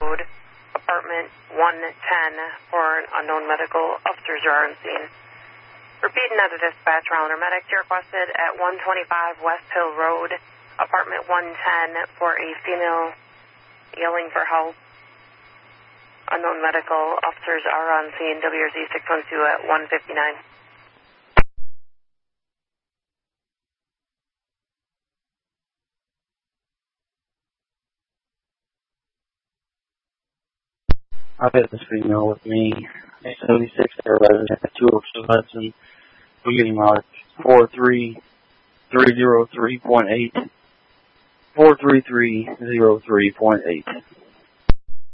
Road, apartment 110 for an unknown medical. Officers are on scene. Repeating out of dispatch, Rollander medics, you're requested at 125 West Hill Road, apartment 110 for a female yelling for help. Unknown medical. Officers are on scene. WRZ 612 at 159. I've got this female with me, 76 Air Resident at 202 Hudson. We're getting marked 43303.8. 43303.8.